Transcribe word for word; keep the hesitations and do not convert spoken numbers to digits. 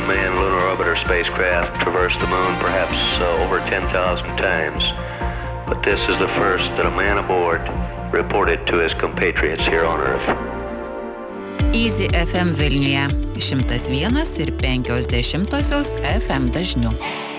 unmanned lunar orbiter spacecraft traversed the moon perhaps uh, over ten thousand times. But this is the first that a man aboard reported to his compatriots here on Earth. Easy F M Vilniuje šimtas vienas ir penkios dešimtosios F M dažniu.